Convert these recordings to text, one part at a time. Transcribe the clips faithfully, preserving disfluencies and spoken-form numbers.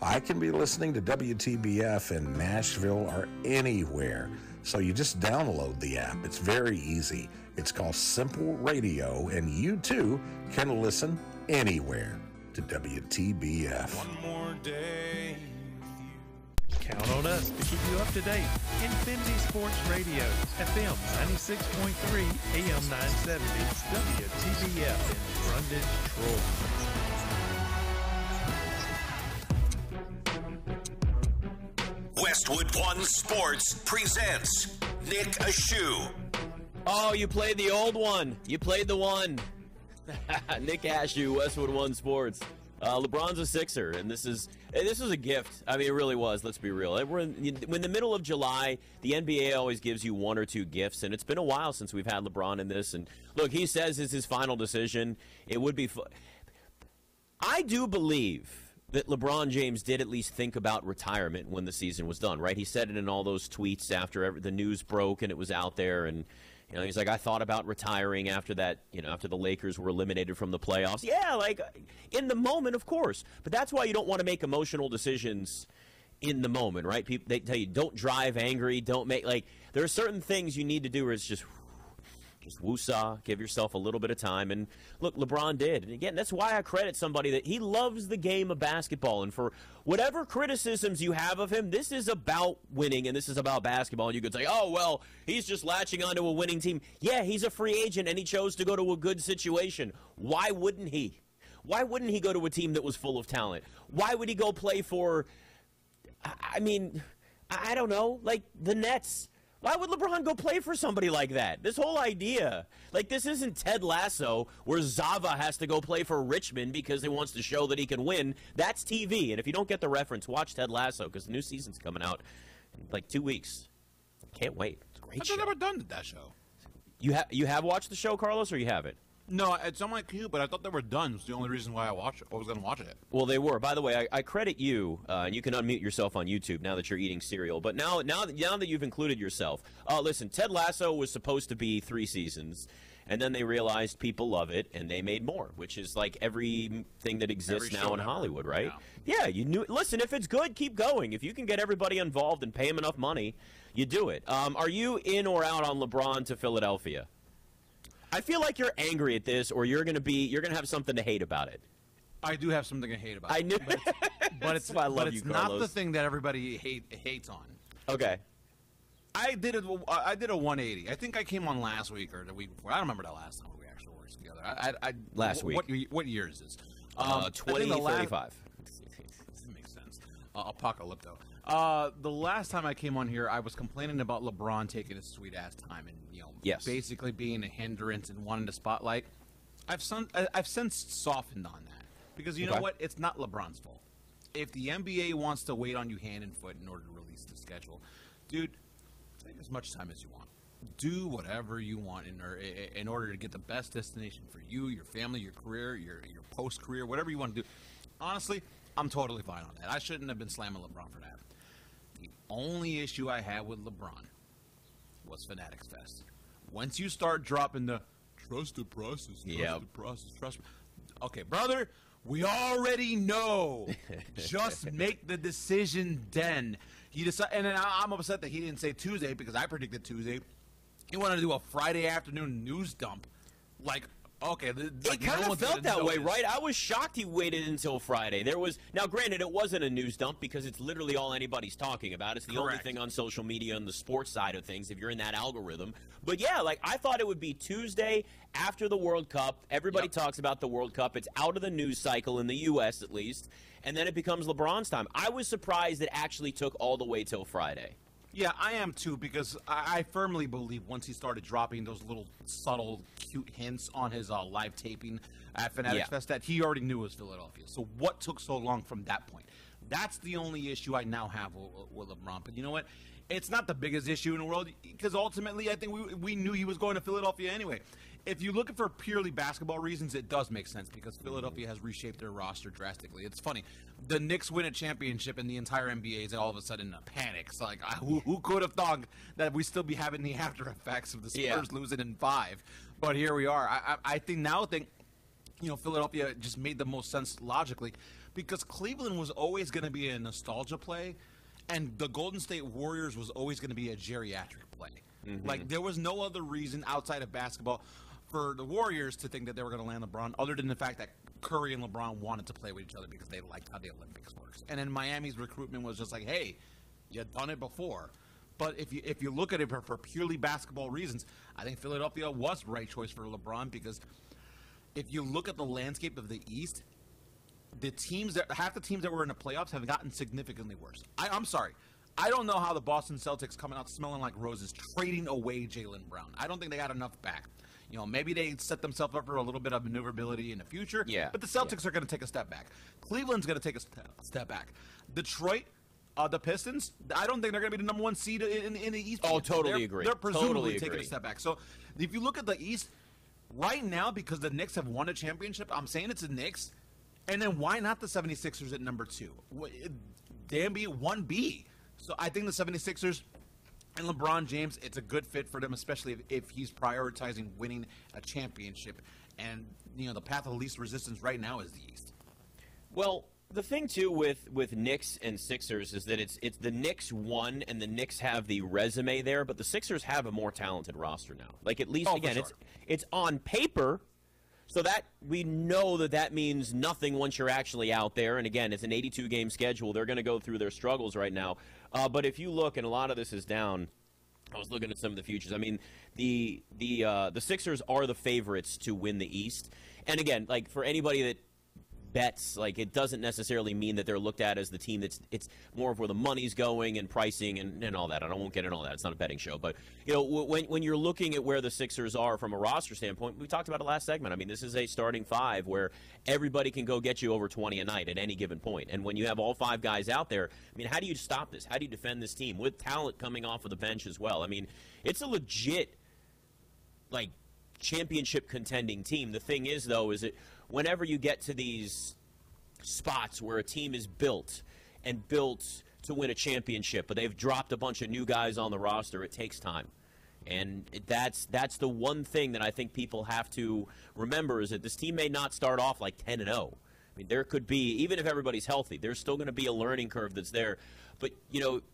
I can be listening to W T B F in Nashville or anywhere. So you just download the app. It's very easy. It's called Simple Radio, and you too can listen anywhere to W T B F. One more day. Count on us to keep you up to date. Infinity Sports Radio, F M ninety-six point three, A M nine seventy, W T B F in Brundage, Troy. Westwood One Sports presents Nick Ashew. Oh, you played the old one. You played the one. Nick Ashew, Westwood One Sports. Uh, LeBron's a Sixer, and this is this was a gift. I mean, it really was. Let's be real. We're in, in the middle of July. The N B A always gives you one or two gifts, and it's been a while since we've had LeBron in this. And look, he says it's his final decision. It would be. Fu- I do believe that LeBron James did at least think about retirement when the season was done, right? He said it in all those tweets after every, the news broke and it was out there, and you know, he's like, I thought about retiring after that, you know, after the Lakers were eliminated from the playoffs. Yeah, like, in the moment, of course. But that's why you don't want to make emotional decisions in the moment, right? People, they tell you, don't drive angry, don't make, like, there are certain things you need to do where it's just, just woosah, give yourself a little bit of time. And look, LeBron did. And again, that's why I credit somebody that he loves the game of basketball. And for whatever criticisms you have of him, this is about winning and this is about basketball. And you could say, oh, well, he's just latching onto a winning team. Yeah, he's a free agent and he chose to go to a good situation. Why wouldn't he? Why wouldn't he go to a team that was full of talent? Why would he go play for, I mean, I don't know, like the Nets? Why would LeBron go play for somebody like that? This whole idea, like this isn't Ted Lasso where Zava has to go play for Richmond because he wants to show that he can win. That's T V. And if you don't get the reference, watch Ted Lasso because the new season's coming out in like two weeks. Can't wait. It's a great I've show. never done that show. You, ha- you have watched the show, Carlos, or you haven't? No, it's on my queue, but I thought they were done. It's the only reason why I watched it. I was going to watch it. Well, they were. By the way, I, I credit you, uh, and you can unmute yourself on YouTube now that you're eating cereal. But now, now, that, now that you've included yourself, uh, listen, Ted Lasso was supposed to be three seasons, and then they realized people love it, and they made more, which is like everything that exists Every now show in ever. Hollywood, right? Yeah. Yeah, you knew. Listen, if it's good, keep going. If you can get everybody involved and pay them enough money, you do it. Um, are you in or out on LeBron to Philadelphia? I feel like you're angry at this, or you're going to be you're going to have something to hate about it. I do have something to hate about. I it, knew, but it's, but it's, why I love but it's you, not Carlos. the thing that everybody hate, hates on. Okay. I did a I did a one eighty. I think I came on last week or the week before. I don't remember the last time we actually worked together. I, I, I Last what, week. What, what year is this? Uh, Um, twenty I think the last- thirty-five. That makes sense. Uh, apocalypto. Uh, the last time I came on here, I was complaining about LeBron taking his sweet ass time and you know, Yes. basically being a hindrance and wanting the spotlight. I've son- I- I've since softened on that because you Okay. know what? It's not LeBron's fault. If the N B A wants to wait on you hand and foot in order to release the schedule, dude, take as much time as you want. Do whatever you want in, or, in order to get the best destination for you, your family, your career, your your post career, whatever you want to do. Honestly, I'm totally fine on that. I shouldn't have been slamming LeBron for that. The only issue I had with LeBron was Fanatics Fest. Once you start dropping the trust the process, trust Yep. the process, trust me. Okay, brother, we already know. Just make the decision then. He decided, and then I- I'm upset that he didn't say Tuesday because I predicted Tuesday. He wanted to do a Friday afternoon news dump. Like, okay, the, It like no kind of one's felt gonna that way, notice. right? I was shocked he waited until Friday. There was now, granted, it wasn't a news dump because it's literally all anybody's talking about. It's the only Correct. thing on social media and the sports side of things. If you're in that algorithm, but yeah, like I thought it would be Tuesday after the World Cup. Everybody Yep. talks about the World Cup. It's out of the news cycle in the U S at least, and then it becomes LeBron's time. I was surprised it actually took all the way till Friday. Yeah, I am too, because I, I firmly believe once he started dropping those little subtle, cute hints on his uh, live taping at Fanatics Yeah. Fest that he already knew was Philadelphia. So what took so long from that point? That's the only issue I now have with, with LeBron. But you know what? It's not the biggest issue in the world because ultimately I think we, we knew he was going to Philadelphia anyway. If you're looking for purely basketball reasons, it does make sense because Philadelphia has reshaped their roster drastically. It's funny. The Knicks win a championship and the entire N B A is all of a sudden a panic. It's like, uh, who, who could have thought that we still be having the after effects of the Spurs Yeah. losing in five? But here we are. I, I, I think now, I think, you know, Philadelphia just made the most sense logically. because Cleveland was always going to be a nostalgia play, and the Golden State Warriors was always going to be a geriatric play. Mm-hmm. Like, there was no other reason outside of basketball for the Warriors to think that they were going to land LeBron, other than the fact that Curry and LeBron wanted to play with each other because they liked how the Olympics works. And then Miami's recruitment was just like, hey, you've done it before. But if you if you look at it for, for purely basketball reasons, I think Philadelphia was the right choice for LeBron, because if you look at the landscape of the East, the teams that half the teams that were in the playoffs have gotten significantly worse. I, I'm sorry. I don't know how the Boston Celtics coming out smelling like roses, trading away Jaylen Brown. I don't think they got enough back. You know, maybe they set themselves up for a little bit of maneuverability in the future. Yeah. But the Celtics yeah. are going to take a step back. Cleveland's going to take a st- step back. Detroit, uh, the Pistons, I don't think they're going to be the number one seed in, in, in the East. Oh, totally they're, agree. They're presumably totally taking agree. a step back. So if you look at the East right now, because the Knicks have won a championship, I'm saying it's the Knicks. And then why not the seventy-sixers at number two? Damn, be one B. So I think the seventy-sixers and LeBron James, it's a good fit for them, especially if, if he's prioritizing winning a championship. And, you know, the path of least resistance right now is the East. Well, the thing, too, with, with Knicks and Sixers is that it's it's the Knicks won, and the Knicks have the resume there, but the Sixers have a more talented roster now. Like, at least, oh, again, sure. it's it's on paper. So that we know that that means nothing once you're actually out there. And again, it's an eighty-two game schedule. They're going to go through their struggles right now. Uh, but if you look, and a lot of this is down, I was looking at some of the futures. I mean, the the uh, the Sixers are the favorites to win the East. And again, like for anybody that bets, like it doesn't necessarily mean that they're looked at as the team that's it's more of where the money's going and pricing and, and all that. I won't get into all that. It's not a betting show. But, you know, when when you're looking at where the Sixers are from a roster standpoint, we talked about it last segment. I mean, this is a starting five where everybody can go get you over twenty a night at any given point. And when you have all five guys out there, I mean, how do you stop this? How do you defend this team with talent coming off of the bench as well? I mean, it's a legit, like, championship contending team. The thing is, though, is that whenever you get to these spots where a team is built and built to win a championship, but they've dropped a bunch of new guys on the roster, it takes time. And that's that's the one thing that I think people have to remember is that this team may not start off like ten and oh. I mean, there could be, even if everybody's healthy, there's still going to be a learning curve that's there. But, you know,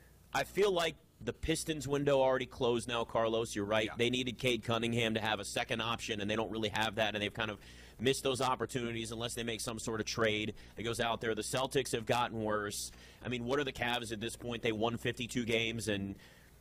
I feel like the Pistons window already closed now, Carlos. You're right. Yeah. They needed Cade Cunningham to have a second option, and they don't really have that, and they've kind of missed those opportunities unless they make some sort of trade that goes out there. The Celtics have gotten worse. I mean, what are the Cavs at this point? They won fifty-two games, and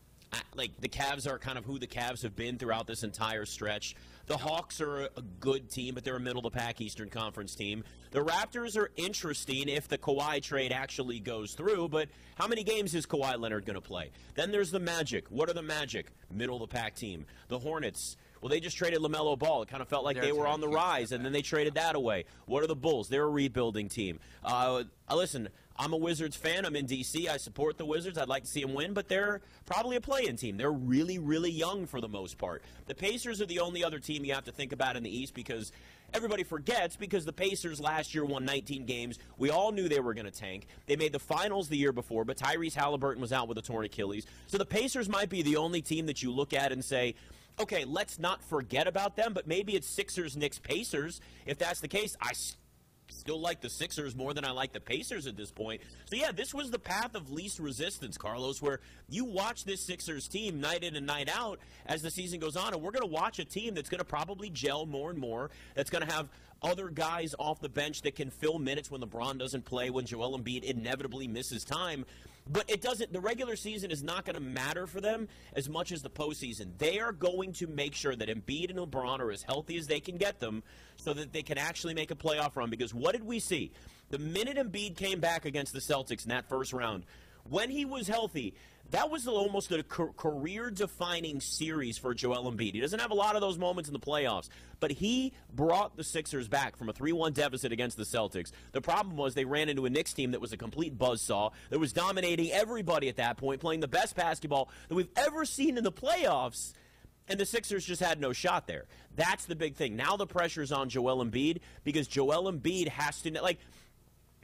like the Cavs are kind of who the Cavs have been throughout this entire stretch. The Hawks are a good team, but they're a middle-of-the-pack Eastern Conference team. The Raptors are interesting if the Kawhi trade actually goes through, but how many games is Kawhi Leonard going to play? Then there's the Magic. What are the Magic? Middle-of-the-pack team. The Hornets. Well, they just traded LaMelo Ball. It kind of felt like They're they were on the rise, and then they traded that away. What are the Bulls? They're a rebuilding team. Uh, listen, I'm a Wizards fan. I'm in D C. I support the Wizards. I'd like to see them win, but they're probably a play-in team. They're really, really young for the most part. The Pacers are the only other team you have to think about in the East because everybody forgets because the Pacers last year won nineteen games. We all knew they were going to tank. They made the finals the year before, but Tyrese Halliburton was out with a torn Achilles. So the Pacers might be the only team that you look at and say, okay, let's not forget about them, but maybe it's Sixers, Knicks, Pacers. If that's the case, I still like the Sixers more than I like the Pacers at this point. So, yeah, this was the path of least resistance, Carlos, where you watch this Sixers team night in and night out as the season goes on, and we're going to watch a team that's going to probably gel more and more, that's going to have other guys off the bench that can fill minutes when LeBron doesn't play, when Joel Embiid inevitably misses time. But it doesn't, the regular season is not going to matter for them as much as the postseason. They are going to make sure that Embiid and LeBron are as healthy as they can get them so that they can actually make a playoff run. Because what did we see? The minute Embiid came back against the Celtics in that first round, when he was healthy, that was almost a career-defining series for Joel Embiid. He doesn't have a lot of those moments in the playoffs, but he brought the Sixers back from a three one deficit against the Celtics. The problem was they ran into a Knicks team that was a complete buzzsaw, that was dominating everybody at that point, playing the best basketball that we've ever seen in the playoffs, and the Sixers just had no shot there. That's the big thing. Now the pressure's on Joel Embiid because Joel Embiid has to, like,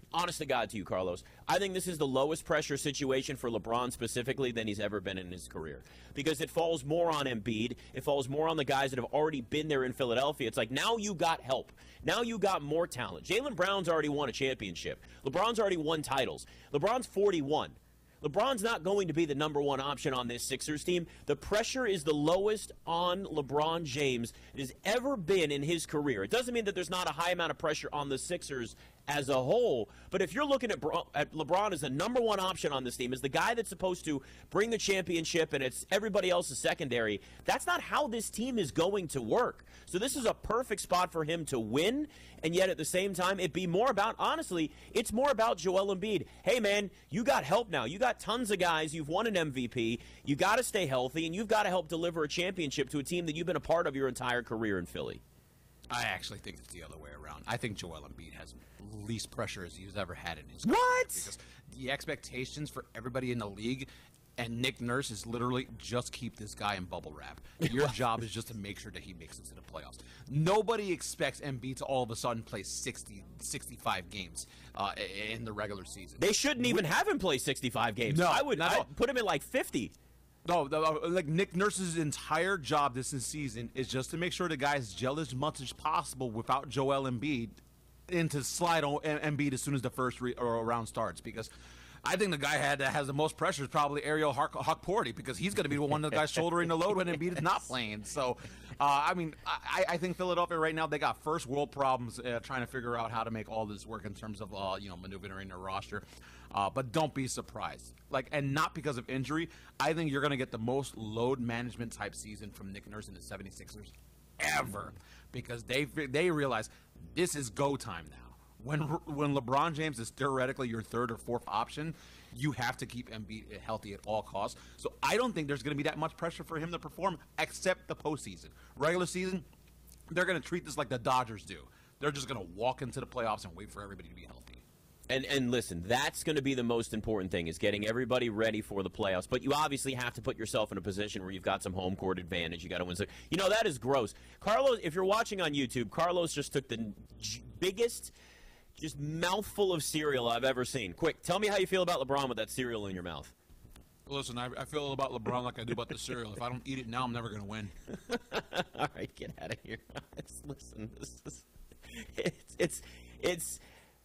honest to God to you, Carlos, I think this is the lowest pressure situation for LeBron specifically than he's ever been in his career. Because it falls more on Embiid. It falls more on the guys that have already been there in Philadelphia. It's like, now you got help. Now you got more talent. Jaylen Brown's already won a championship. LeBron's already won titles. LeBron's forty-one. LeBron's not going to be the number one option on this Sixers team. The pressure is the lowest on LeBron James it has ever been in his career. It doesn't mean that there's not a high amount of pressure on the Sixers as a whole, but if you're looking at, Bro- at LeBron as the number one option on this team, as the guy that's supposed to bring the championship and it's everybody else's secondary, that's not how this team is going to work. So this is a perfect spot for him to win, and yet at the same time, it'd be more about, honestly, it's more about Joel Embiid. Hey, man, you got help now. You got tons of guys. You've won an M V P. You got to stay healthy, and you've got to help deliver a championship to a team that you've been a part of your entire career in Philly. I actually think it's the other way around. I think Joel Embiid has least pressure as he's ever had in his career. What? Because the expectations for everybody in the league and Nick Nurse is literally just keep this guy in bubble wrap. Your job is just to make sure that he makes it to the playoffs. Nobody expects Embiid to all of a sudden play sixty, sixty-five games uh, in the regular season. They shouldn't even have him play sixty-five games. No, I would not at all. I'd put him in like fifty. No, the, uh, like Nick Nurse's entire job this season is just to make sure the guys gel as much as possible without Joel Embiid, and to slide on Embiid as soon as the first re- or round starts. Because I think the guy had that has the most pressure is probably Ariel Hawk-Porty, because he's going to be one of the guys shouldering the load when Embiid is not playing. So, uh, I mean, I, I think Philadelphia right now, they got first world problems uh, trying to figure out how to make all this work in terms of uh, you know maneuvering their roster. Uh, but don't be surprised. Like, and not because of injury. I think you're going to get the most load management type season from Nick Nurse and the seventy-sixers ever, because they they realize this is go time now. When when LeBron James is theoretically your third or fourth option, you have to keep Embiid healthy at all costs. So I don't think there's going to be that much pressure for him to perform, except the postseason. Regular season, they're going to treat this like the Dodgers do. They're just going to walk into the playoffs and wait for everybody to be healthy. And and listen, that's going to be the most important thing, is getting everybody ready for the playoffs. But you obviously have to put yourself in a position where you've got some home court advantage. You got to win. So, you know, that is gross. Carlos, if you're watching on YouTube, Carlos just took the j- biggest, just mouthful of cereal I've ever seen. Quick, tell me how you feel about LeBron with that cereal in your mouth. Listen, I, I feel about LeBron like I do about the cereal. If I don't eat it now, I'm never going to win. All right, get out of here. It's, listen, this is, it's, it's, it's,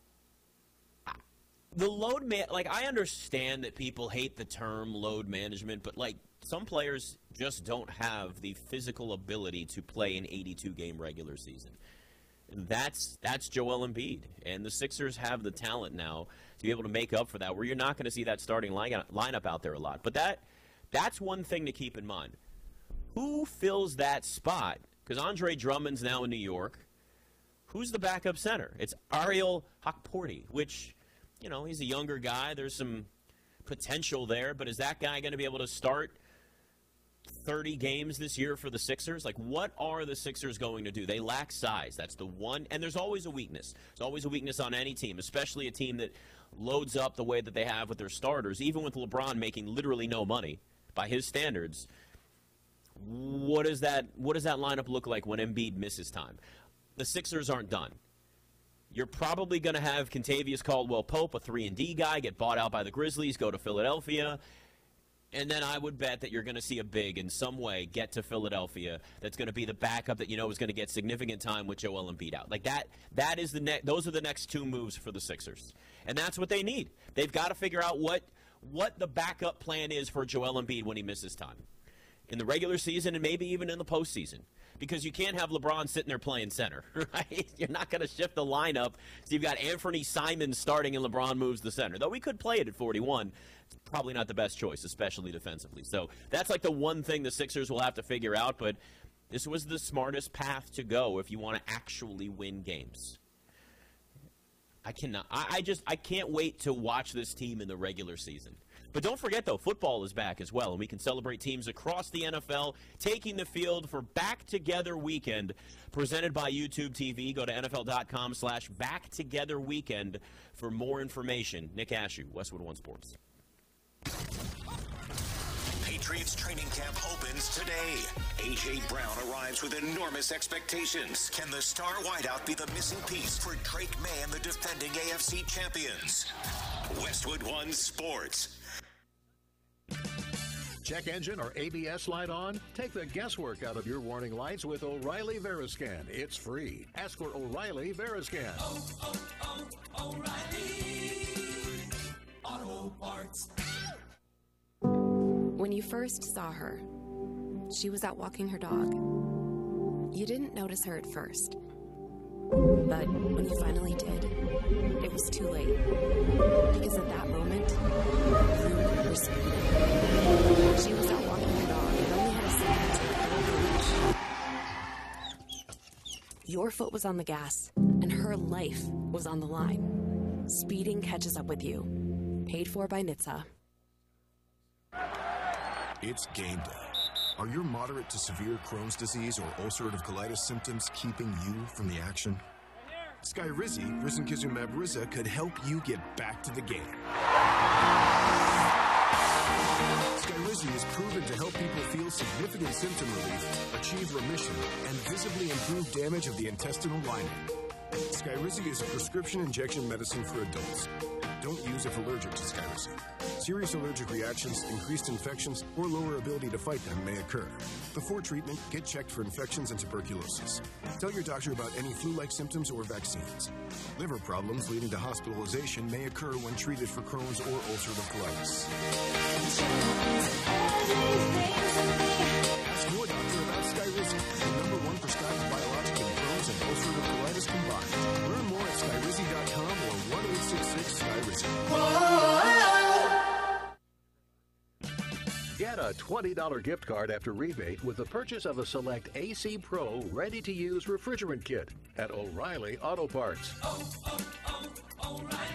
the load man, like, I understand that people hate the term load management, but, like, some players just don't have the physical ability to play an eighty-two game regular season. And that's that's Joel Embiid. And the Sixers have the talent now to be able to make up for that, where you're not going to see that starting line, lineup out there a lot. But that that's one thing to keep in mind. Who fills that spot? Because Andre Drummond's now in New York. Who's the backup center? It's Ariel Hawk-Porty, which, you know, he's a younger guy. There's some potential there. But is that guy going to be able to start thirty games this year for the Sixers? Like, what are the Sixers going to do? They lack size. That's the one. And there's always a weakness. There's always a weakness on any team, especially a team that loads up the way that they have with their starters. Even with LeBron making literally no money by his standards, what does that, what does that lineup look like when Embiid misses time? The Sixers aren't done. You're probably going to have Kentavious Caldwell-Pope, a three and D guy, get bought out by the Grizzlies, go to Philadelphia. And then I would bet that you're going to see a big, in some way, get to Philadelphia that's going to be the backup that you know is going to get significant time with Joel Embiid out. Like, that that is the ne- those are the next two moves for the Sixers. And that's what they need. They've got to figure out what what the backup plan is for Joel Embiid when he misses time in the regular season and maybe even in the postseason. Because you can't have LeBron sitting there playing center, right? You're not going to shift the lineup. So you've got Anthony Simons starting and LeBron moves the center. Though we could play it at forty-one. It's probably not the best choice, especially defensively. So that's like the one thing the Sixers will have to figure out. But this was the smartest path to go if you want to actually win games. I cannot. I, I just I can't wait to watch this team in the regular season. But don't forget, though, football is back as well, and we can celebrate teams across the N F L taking the field for Back Together Weekend, presented by YouTube T V. Go to N F L dot com slash Back Together Weekend for more information. Nick Ashew, Westwood One Sports. Patriots training camp opens today. A J. Brown arrives with enormous expectations. Can the star wideout be the missing piece for Drake May and the defending A F C champions? Westwood One Sports. Check engine or A B S light on? Take the guesswork out of your warning lights with O'Reilly Veriscan. It's free. Ask for O'Reilly Veriscan. Oh, oh, oh, O'Reilly Auto Parts. When you first saw her, she was out walking her dog. You didn't notice her at first. But when you finally did, it was too late. Because at that moment, you were speeding. She was out walking her dog and only had a second to let go of the leash. Your foot was on the gas, and her life was on the line. Speeding catches up with you. Paid for by N H T S A. It's game day. Are your moderate to severe Crohn's disease or ulcerative colitis symptoms keeping you from the action? Skyrizi, risankizumab Riza, could help you get back to the game. Skyrizi is proven to help people feel significant symptom relief, achieve remission, and visibly improve damage of the intestinal lining. Skyrizi is a prescription injection medicine for adults. Don't use if allergic to Skyrizi. Serious allergic reactions, increased infections, or lower ability to fight them may occur. Before treatment, get checked for infections and tuberculosis. Tell your doctor about any flu-like symptoms or vaccines. Liver problems leading to hospitalization may occur when treated for Crohn's or ulcerative colitis. Ask your doctor about Skyrizi, the number one prescribed biologic in Crohn's and ulcerative colitis combined. Learn more at skyrizi dot com or one eight six six Skyrizi. Get a twenty dollars gift card after rebate with the purchase of a select A C Pro ready-to-use refrigerant kit at O'Reilly Auto Parts. Oh, oh, oh,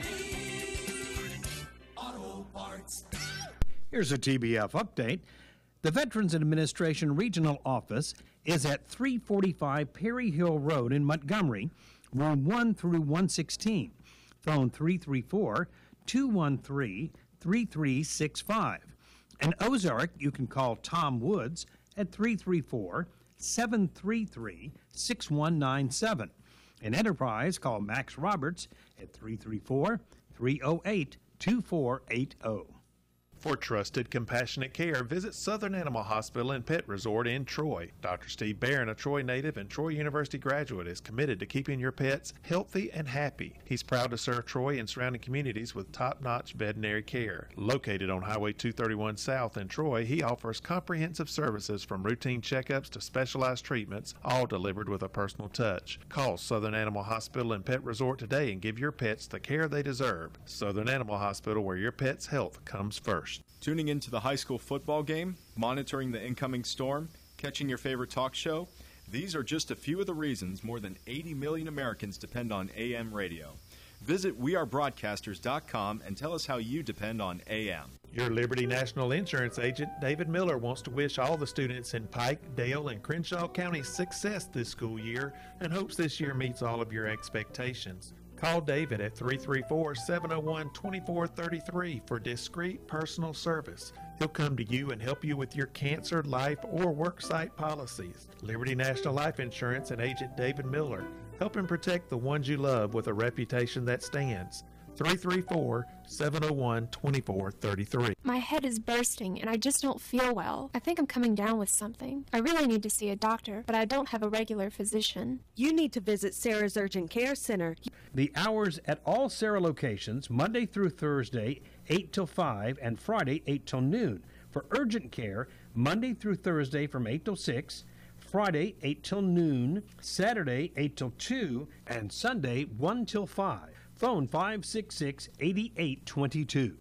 O'Reilly Auto Parts. Here's a T B F update. The Veterans Administration Regional Office is at three forty-five Perry Hill Road in Montgomery, room one through one sixteen. Phone three three four, two one three, three three six five. In Ozark, you can call Tom Woods at three three four, seven three three, six one nine seven. In Enterprise, call Max Roberts at three three four, three oh eight, two four eight oh. For trusted, compassionate care, visit Southern Animal Hospital and Pet Resort in Troy. Doctor Steve Barron, a Troy native and Troy University graduate, is committed to keeping your pets healthy and happy. He's proud to serve Troy and surrounding communities with top-notch veterinary care. Located on Highway two thirty-one South in Troy, he offers comprehensive services from routine checkups to specialized treatments, all delivered with a personal touch. Call Southern Animal Hospital and Pet Resort today and give your pets the care they deserve. Southern Animal Hospital, where your pet's health comes first. Tuning into the high school football game, monitoring the incoming storm, catching your favorite talk show, these are just a few of the reasons more than eighty million Americans depend on A M radio. Visit we are broadcasters dot com and tell us how you depend on A M. Your Liberty National Insurance agent, David Miller, wants to wish all the students in Pike, Dale, and Crenshaw counties success this school year and hopes this year meets all of your expectations. Call David at three three four, seven oh one, two four three three for discreet personal service. He'll come to you and help you with your cancer, life, or worksite policies. Liberty National Life Insurance and agent David Miller. Helping protect the ones you love with a reputation that stands. three three four, seven oh one, two four three three. My head is bursting and I just don't feel well. I think I'm coming down with something. I really need to see a doctor, but I don't have a regular physician. You need to visit Sarah's Urgent Care Center. The hours at all Sarah locations, Monday through Thursday, eight till five, and Friday, eight till noon. For urgent care, Monday through Thursday from eight till six, Friday, eight till noon, Saturday, eight till two, and Sunday, one till five. Phone five six six, eight eight two two.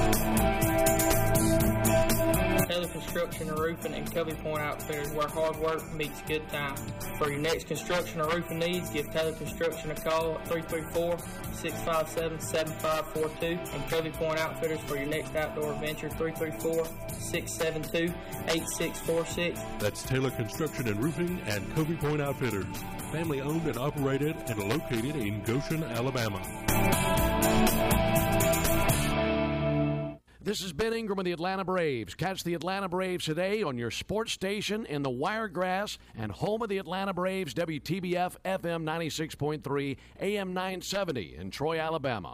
Taylor Construction and Roofing and Covey Point Outfitters, where hard work meets good time. For your next construction or roofing needs, give Taylor Construction a call at three three four, six five seven, seven five four two. And Covey Point Outfitters for your next outdoor adventure, three three four, six seven two, eight six four six. That's Taylor Construction and Roofing and Covey Point Outfitters. Family owned and operated and located in Goshen, Alabama. This is Ben Ingram of the Atlanta Braves. Catch the Atlanta Braves today on your sports station in the Wiregrass and home of the Atlanta Braves, W T B F F M ninety-six point three, A M nine seventy in Troy, Alabama.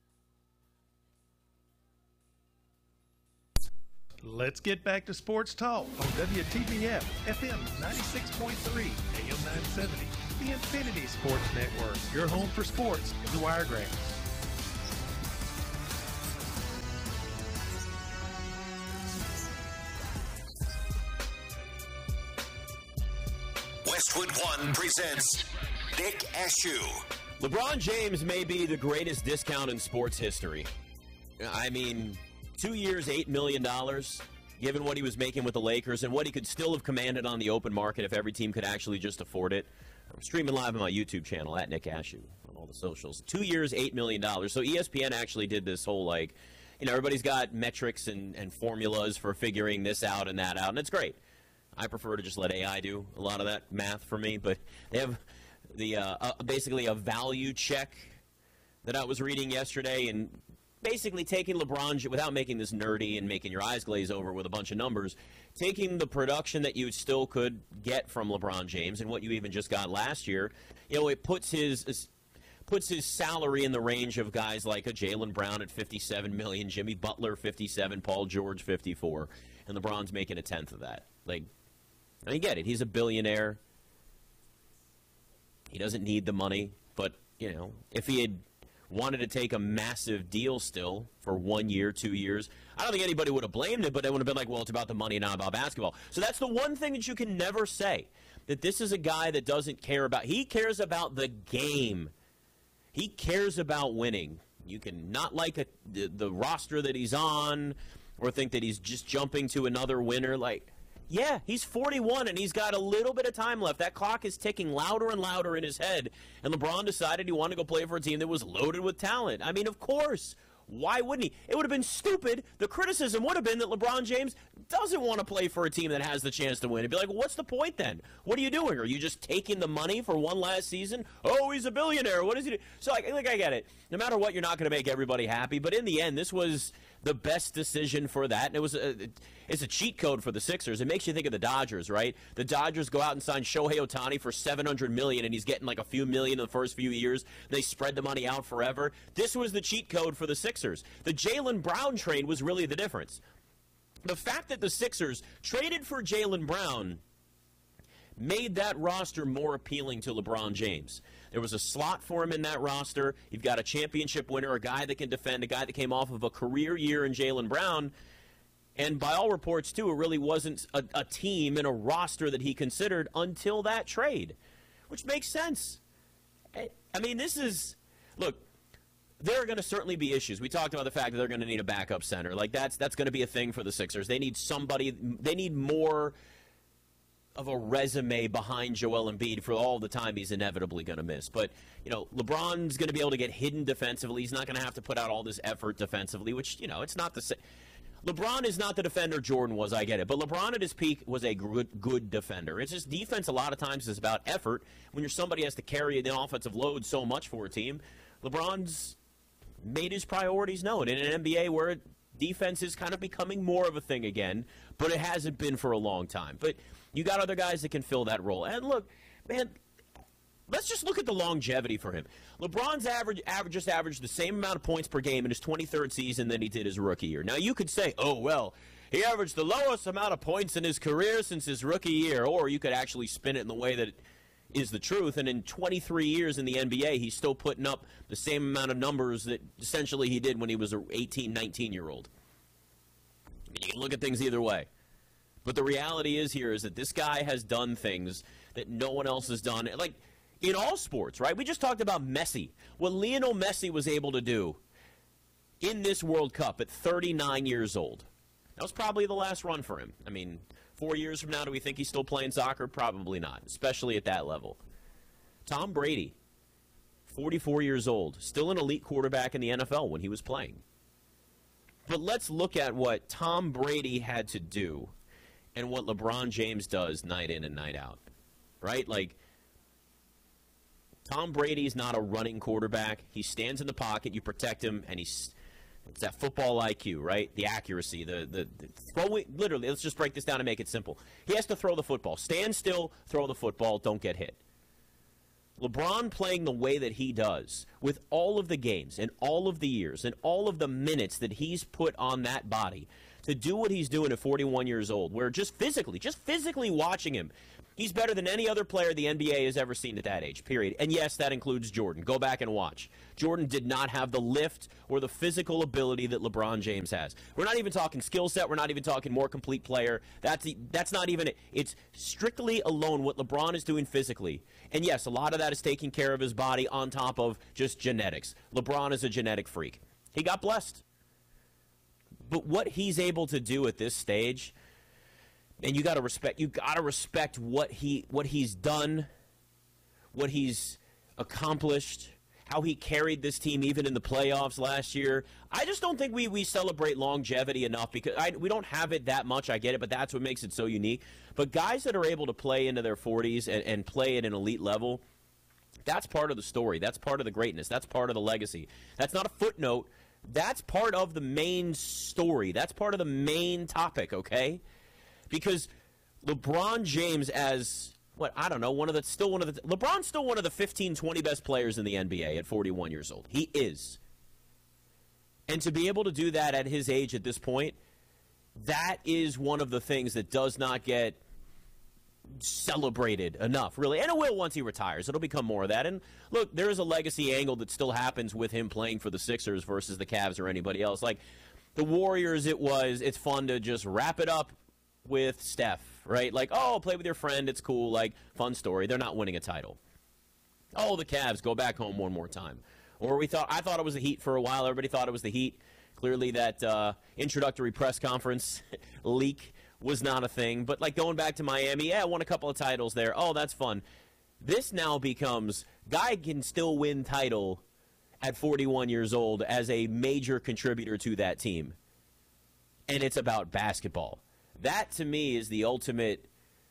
Let's get back to sports talk on W T B F F M ninety-six point three, A M nine seventy, the Infinity Sports Network, your home for sports in the Wiregrass. Westwood One presents Nick Ashew. LeBron James may be the greatest discount in sports history. I mean, two years, eight million dollars, given what he was making with the Lakers and what he could still have commanded on the open market if every team could actually just afford it. I'm streaming live on my YouTube channel, at Nick Ashew, on all the socials. Two years, eight million dollars. So E S P N actually did this whole, like, you know, everybody's got metrics and, and formulas for figuring this out and that out, and it's great. I prefer to just let A I do a lot of that math for me, but they have the uh, uh, basically a value check that I was reading yesterday, and basically taking LeBron, without making this nerdy and making your eyes glaze over with a bunch of numbers, taking the production that you still could get from LeBron James and what you even just got last year, you know, it puts his puts his salary in the range of guys like a Jaylen Brown at fifty-seven million dollars, Jimmy Butler fifty-seven, Paul George fifty-four, and LeBron's making a tenth of that. Like, I get it. He's a billionaire. He doesn't need the money. But, you know, if he had wanted to take a massive deal still for one year, two years, I don't think anybody would have blamed him, but they would have been like, well, it's about the money, not about basketball. So that's the one thing that you can never say, that this is a guy that doesn't care about. He cares about the game. He cares about winning. You can not like a, the, the roster that he's on or think that he's just jumping to another winner. Like, yeah, he's forty-one, and he's got a little bit of time left. That clock is ticking louder and louder in his head, and LeBron decided he wanted to go play for a team that was loaded with talent. I mean, of course. Why wouldn't he? It would have been stupid. The criticism would have been that LeBron James doesn't want to play for a team that has the chance to win. It'd be like, well, what's the point then? What are you doing? Are you just taking the money for one last season? Oh, he's a billionaire. What does he do? So, like, like I get it. No matter what, you're not going to make everybody happy. But in the end, this was the best decision for that. And it was a, it's a cheat code for the Sixers. It makes you think of the Dodgers, right? The Dodgers go out and sign Shohei Ohtani for seven hundred million dollars, and he's getting like a few million in the first few years. They spread the money out forever. This was the cheat code for the Sixers. The Jaylen Brown trade was really the difference. The fact that the Sixers traded for Jaylen Brown made that roster more appealing to LeBron James. There was a slot for him in that roster. You've got a championship winner, a guy that can defend, a guy that came off of a career year in Jaylen Brown. And by all reports, too, it really wasn't a, a team and a roster that he considered until that trade, which makes sense. I mean, this is, look, there are going to certainly be issues. We talked about the fact that they're going to need a backup center. Like, that's that's going to be a thing for the Sixers. They need somebody, they need more of a resume behind Joel Embiid for all the time he's inevitably going to miss. But, you know, LeBron's going to be able to get hidden defensively. He's not going to have to put out all this effort defensively, which, you know, it's not the same. LeBron is not the defender Jordan was, I get it. But LeBron at his peak was a good, good defender. It's just defense a lot of times is about effort. When you're somebody who has to carry the offensive load so much for a team, LeBron's made his priorities known in an N B A where defense is kind of becoming more of a thing again, but it hasn't been for a long time. But you got other guys that can fill that role. And look, man, let's just look at the longevity for him. LeBron's average, average just averaged the same amount of points per game in his twenty-third season than he did his rookie year. Now, you could say, oh, well, he averaged the lowest amount of points in his career since his rookie year, or you could actually spin it in the way that it is the truth. And in twenty-three years in the N B A, he's still putting up the same amount of numbers that essentially he did when he was an eighteen, nineteen-year-old. I mean, you can look at things either way. But the reality is here is that this guy has done things that no one else has done. Like, in all sports, right? We just talked about Messi. What Lionel Messi was able to do in this World Cup at thirty-nine years old. That was probably the last run for him. I mean, four years from now, do we think he's still playing soccer? Probably not, especially at that level. Tom Brady, forty-four years old, still an elite quarterback in the N F L when he was playing. But let's look at what Tom Brady had to do and what LeBron James does night in and night out, right? Like, Tom Brady's not a running quarterback. He stands in the pocket, you protect him, and he's It's that football I Q, right? The accuracy, the, the, the throwing. Literally, let's just break this down and make it simple. He has to throw the football. Stand still, throw the football, don't get hit. LeBron playing the way that he does with all of the games and all of the years and all of the minutes that he's put on that body to do what he's doing at forty-one years old, where just physically, just physically watching him, he's better than any other player the N B A has ever seen at that age, period. And yes, that includes Jordan. Go back and watch. Jordan did not have the lift or the physical ability that LeBron James has. We're not even talking skill set. We're not even talking more complete player. That's that's not even it. It's strictly alone what LeBron is doing physically. And yes, a lot of that is taking care of his body on top of just genetics. LeBron is a genetic freak. He got blessed. But what he's able to do at this stage, and you got to respect you got to respect what he what he's done, what he's accomplished, how he carried this team even in the playoffs last year. I just don't think we, we celebrate longevity enough because I, we don't have it that much. I get it, but that's what makes it so unique. But guys that are able to play into their forties and, and play at an elite level, that's part of the story. That's part of the greatness. That's part of the legacy. That's not a footnote. That's part of the main story. That's part of the main topic, okay? Because LeBron James as, what, I don't know, one of the, still one of the, LeBron's still one of the fifteen, twenty best players in the N B A at forty-one years old. He is. And to be able to do that at his age at this point, that is one of the things that does not get celebrated enough, really. And it will once he retires. It'll become more of that. And look, there is a legacy angle that still happens with him playing for the Sixers versus the Cavs or anybody else. Like the Warriors, it was, it's fun to just wrap it up with Steph, right? Like, oh, play with your friend. It's cool. Like, fun story. They're not winning a title. Oh, the Cavs, go back home one more time. Or we thought, I thought it was the Heat for a while. Everybody thought it was the Heat. Clearly that uh, introductory press conference leak was not a thing. But, like, going back to Miami, yeah, won a couple of titles there. Oh, that's fun. This now becomes, guy can still win title at forty-one years old as a major contributor to that team. And it's about basketball. That, to me, is the ultimate,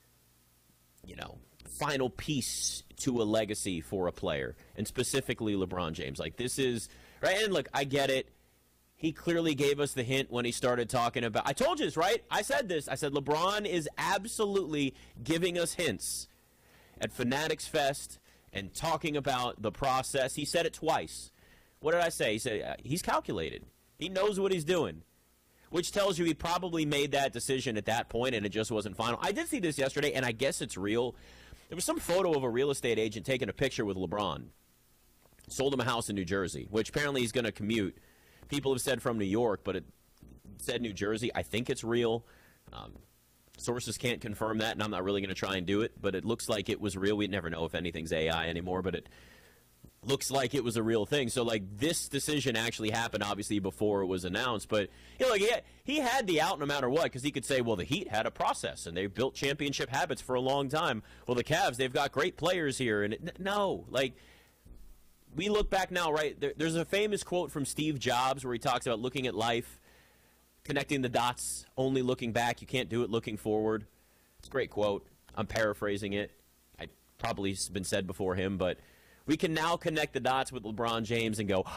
you know, final piece to a legacy for a player, and specifically LeBron James. Like, this is, right? And, look, I get it. He clearly gave us the hint when he started talking about, I told you this, right? I said this. I said LeBron is absolutely giving us hints at Fanatics Fest and talking about the process. He said it twice. What did I say? He said uh, he's calculated. He knows what he's doing, which tells you he probably made that decision at that point and it just wasn't final. I did see this yesterday, and I guess it's real. There was some photo of a real estate agent taking a picture with LeBron. Sold him a house in New Jersey, which apparently he's going to commute. People have said from New York, but it said New Jersey. I think it's real. Um, sources can't confirm that, and I'm not really going to try and do it, but it looks like it was real. We never know if anything's A I anymore, but it looks like it was a real thing. So, like, this decision actually happened, obviously, before it was announced. But, you know, like, he had, he had the out no matter what, because he could say, well, the Heat had a process, and they've built championship habits for a long time. Well, the Cavs, they've got great players here. And it, no, like, we look back now, right? There, there's a famous quote from Steve Jobs where he talks about looking at life, connecting the dots, only looking back. You can't do it looking forward. It's a great quote. I'm paraphrasing it. I probably it's been said before him, but we can now connect the dots with LeBron James and go,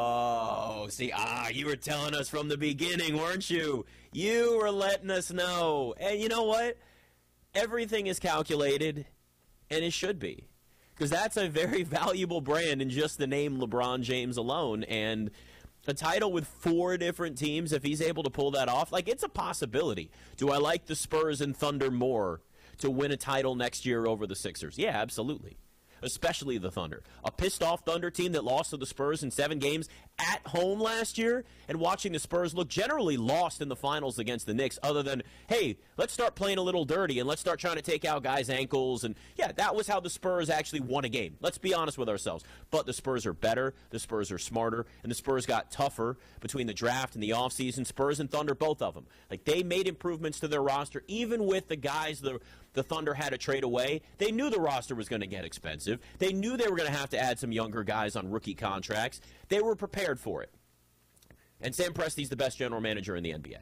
oh, see, ah, you were telling us from the beginning, weren't you? You were letting us know. And you know what? Everything is calculated, and it should be. Because that's a very valuable brand in just the name LeBron James alone. And a title with four different teams, if he's able to pull that off, like, it's a possibility. Do I like the Spurs and Thunder more to win a title next year over the Sixers? Yeah, absolutely. Especially the Thunder. A pissed-off Thunder team that lost to the Spurs in seven games at home last year, and watching the Spurs look generally lost in the finals against the Knicks, other than, hey, let's start playing a little dirty and let's start trying to take out guys' ankles. And, yeah, that was how the Spurs actually won a game. Let's be honest with ourselves. But the Spurs are better, the Spurs are smarter, and the Spurs got tougher between the draft and the offseason. Spurs and Thunder, both of them. Like, they made improvements to their roster, even with the guys the the Thunder had to trade away. They knew the roster was going to get expensive. They knew they were going to have to add some younger guys on rookie contracts. They were prepared for it. And Sam Presti's the best general manager in the N B A.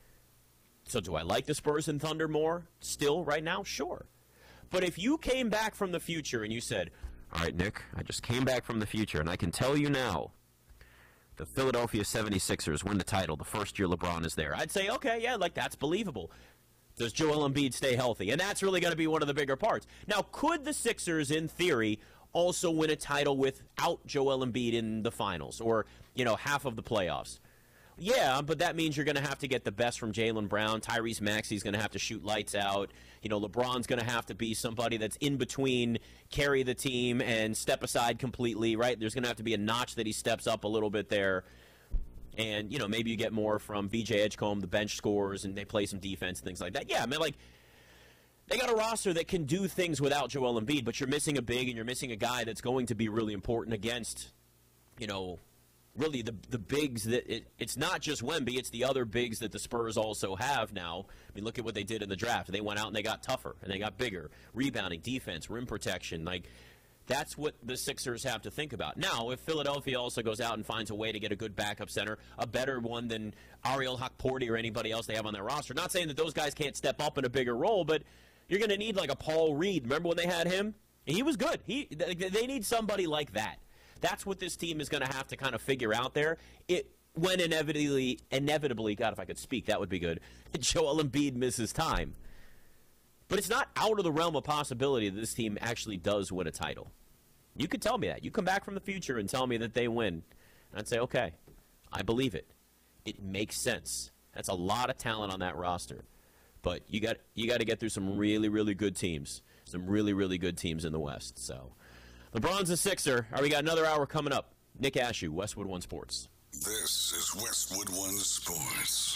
So do I like the Spurs and Thunder more still right now? Sure. But if you came back from the future and you said, all right, Nick, I just came back from the future, and I can tell you now the Philadelphia seventy-sixers win the title the first year LeBron is there. I'd say, okay, yeah, like that's believable. Does Joel Embiid stay healthy? And that's really going to be one of the bigger parts. Now, could the Sixers, in theory, also win a title without Joel Embiid in the finals or, you know, half of the playoffs? Yeah, but that means you're going to have to get the best from Jaylen Brown. Tyrese Maxey's going to have to shoot lights out. You know, LeBron's going to have to be somebody that's in between, carry the team, and step aside completely, right? There's going to have to be a notch that he steps up a little bit there. And, you know, maybe you get more from V J Edgecombe, the bench scores, and they play some defense and things like that. Yeah, I mean, like, they got a roster that can do things without Joel Embiid, but you're missing a big and you're missing a guy that's going to be really important against, you know, really the the bigs that it, it's not just Wemby, it's the other bigs that the Spurs also have now. I mean, look at what they did in the draft. They went out and they got tougher and they got bigger. Rebounding, defense, rim protection, like that's what the Sixers have to think about. Now, if Philadelphia also goes out and finds a way to get a good backup center, a better one than Ariel Hukporti or anybody else they have on their roster, not saying that those guys can't step up in a bigger role, but you're going to need like a Paul Reed. Remember when they had him? He was good. He they need somebody like that. That's what this team is going to have to kind of figure out there. It when inevitably, inevitably, God, if I could speak, that would be good. Joel Embiid misses time. But it's not out of the realm of possibility that this team actually does win a title. You could tell me that. You come back from the future and tell me that they win. And I'd say, okay, I believe it. It makes sense. That's a lot of talent on that roster. But you got you got to get through some really, really good teams. Some really, really good teams in the West. So LeBron's a Sixer. All right, we got another hour coming up. Nick Ashew, Westwood One Sports. This is Westwood One Sports.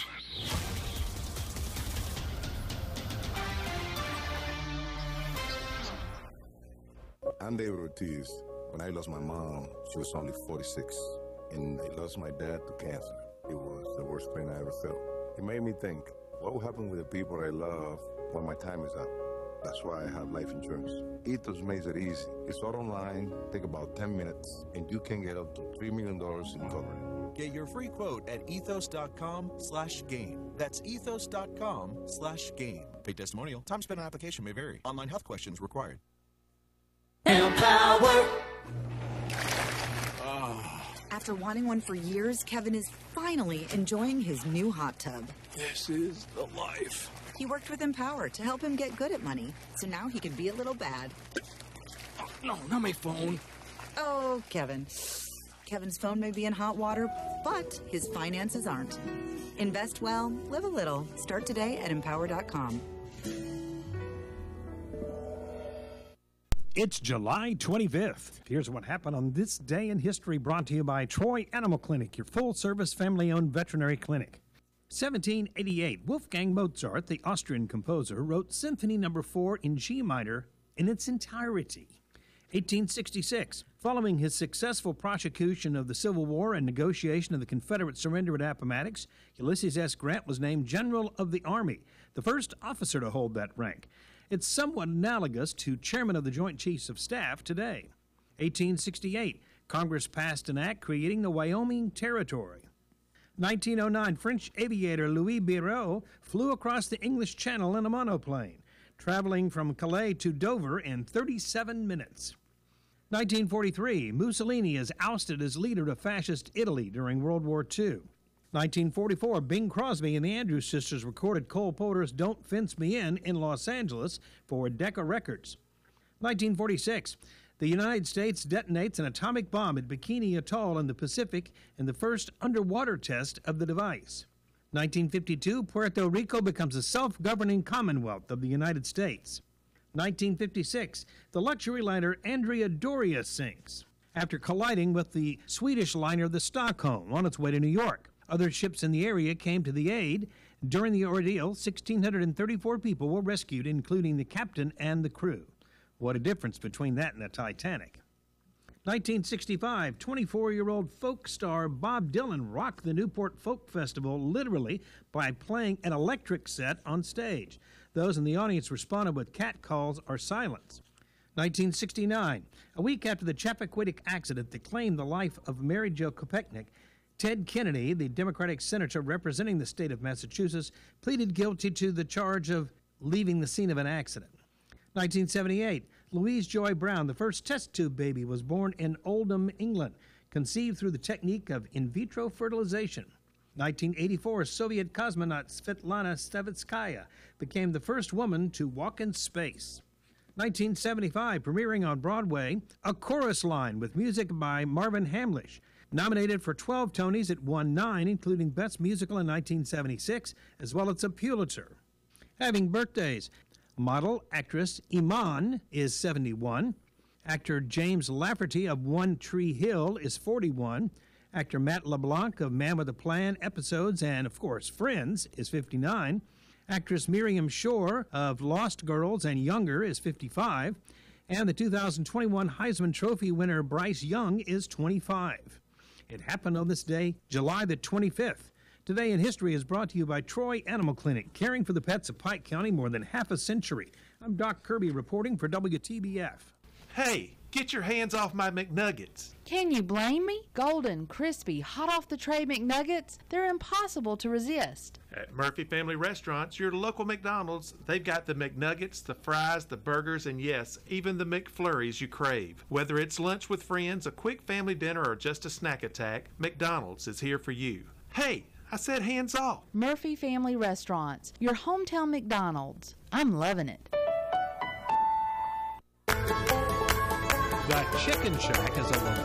I'm David Ortiz. When I lost my mom, she was only forty-six. And I lost my dad to cancer. It was the worst pain I ever felt. It made me think, what will happen with the people I love when my time is up? That's why I have life insurance. Ethos makes it easy. It's all online, take about ten minutes, and you can get up to three million dollars in coverage. Get your free quote at ethos.com slash game. That's ethos.com slash game. Paid testimonial. Time spent on application may vary. Online health questions required. Power. After wanting one for years, Kevin is finally enjoying his new hot tub. This is the life. He worked with Empower to help him get good at money, so now he can be a little bad. Oh, no, not my phone. Oh, Kevin. Kevin's phone may be in hot water, but his finances aren't. Invest well, live a little. Start today at empower dot com. It's July twenty-fifth. Here's what happened on this day in history, brought to you by Troy Animal Clinic, your full-service, family-owned veterinary clinic. seventeen eighty-eight, Wolfgang Mozart, the Austrian composer, wrote Symphony Number four in G minor in its entirety. eighteen sixty-six, following his successful prosecution of the Civil War and negotiation of the Confederate surrender at Appomattox, Ulysses S. Grant was named General of the Army, the first officer to hold that rank. It's somewhat analogous to Chairman of the Joint Chiefs of Staff today. eighteen sixty-eight, Congress passed an act creating the Wyoming Territory. nineteen oh nine, French aviator Louis Bireau flew across the English Channel in a monoplane, traveling from Calais to Dover in thirty-seven minutes. nineteen forty-three, Mussolini is ousted as leader of fascist Italy during World War Two. nineteen forty-four, Bing Crosby and the Andrews Sisters recorded Cole Porter's Don't Fence Me In in Los Angeles for Decca Records. nineteen forty-six, the United States detonates an atomic bomb at Bikini Atoll in the Pacific in the first underwater test of the device. nineteen fifty-two, Puerto Rico becomes a self-governing commonwealth of the United States. nineteen fifty-six, the luxury liner Andrea Doria sinks after colliding with the Swedish liner the Stockholm on its way to New York. Other ships in the area came to the aid. During the ordeal, one thousand six hundred thirty-four people were rescued, including the captain and the crew. What a difference between that and the Titanic. nineteen sixty-five, twenty-four-year-old folk star Bob Dylan rocked the Newport Folk Festival literally by playing an electric set on stage. Those in the audience responded with catcalls or silence. nineteen sixty-nine, a week after the Chappaquiddick accident that claimed the life of Mary Jo Kopechne, Ted Kennedy, the Democratic senator representing the state of Massachusetts, pleaded guilty to the charge of leaving the scene of an accident. nineteen seventy-eight, Louise Joy Brown, the first test tube baby, was born in Oldham, England. conceived through the technique of in vitro fertilization. nineteen eighty-four, Soviet cosmonaut Svetlana Savitskaya became the first woman to walk in space. nineteen seventy-five, premiering on Broadway, A Chorus Line with music by Marvin Hamlish. Nominated for twelve Tonys, it won nine, including Best Musical in nineteen seventy-six, as well as a Pulitzer. Having birthdays, model actress Iman is seventy-one. Actor James Lafferty of One Tree Hill is forty-one. Actor Matt LeBlanc of Man with a Plan, Episodes, and, of course, Friends is fifty-nine. Actress Miriam Shore of Lost Girls and Younger is fifty-five. And the two thousand twenty-one Heisman Trophy winner Bryce Young is twenty-five. It happened on this day, July the twenty-fifth. Today in History is brought to you by Troy Animal Clinic, caring for the pets of Pike County more than half a century. I'm Doc Kirby reporting for W T B F. Hey, get your hands off my McNuggets. Can you blame me? Golden, crispy, hot off the tray McNuggets, they're impossible to resist. At Murphy Family Restaurants, your local McDonald's, they've got the McNuggets, the fries, the burgers, and yes, even the McFlurries you crave. Whether it's lunch with friends, a quick family dinner, or just a snack attack, McDonald's is here for you. Hey, I said hands off. Murphy Family Restaurants, your hometown McDonald's. I'm loving it. The Chicken Shack is a